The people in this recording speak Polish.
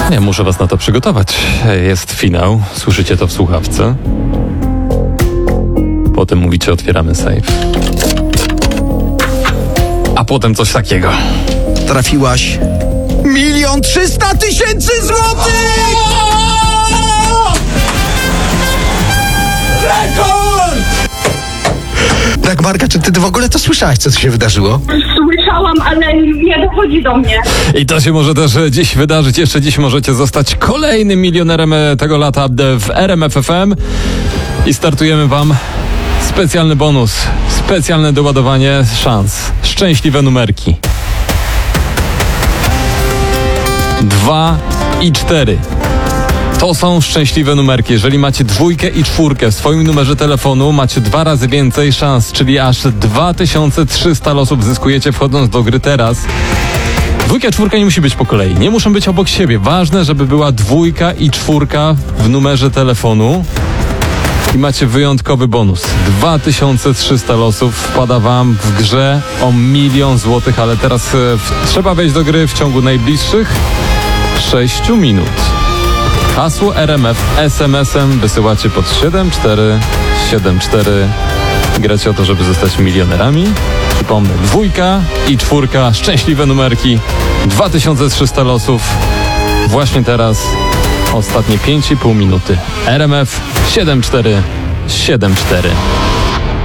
Ja muszę was na to przygotować. Jest finał, słyszycie to w słuchawce. Potem mówicie, otwieramy safe. A potem coś takiego. Trafiłaś 1 300 000 złotych! Rekord! Tak, Marka, czy ty w ogóle to słyszałaś, co się wydarzyło? Słyszałam, ale nie dochodzi do mnie. I to się może też dziś wydarzyć. Jeszcze dziś możecie zostać kolejnym milionerem tego lata w RMF FM. I startujemy wam specjalny bonus, specjalne doładowanie szans. Szczęśliwe numerki. 2 i 4. To są szczęśliwe numerki. Jeżeli macie 2 i 4 w swoim numerze telefonu, macie 2 razy więcej szans, czyli aż 2300 losów zyskujecie wchodząc do gry teraz. 2 i 4 nie musi być po kolei, nie muszą być obok siebie. Ważne, żeby była 2 i 4 w numerze telefonu. I macie wyjątkowy bonus. 2300 losów wpada wam w grze o 1 000 000 złotych, ale teraz trzeba wejść do gry w ciągu najbliższych 6 minut. Hasło RMF SMS-em wysyłacie pod 7474. Gracie o to, żeby zostać milionerami. Przypomnę, 2 i 4, szczęśliwe numerki, 2300 losów. Właśnie teraz ostatnie 5,5 minuty. RMF 7474.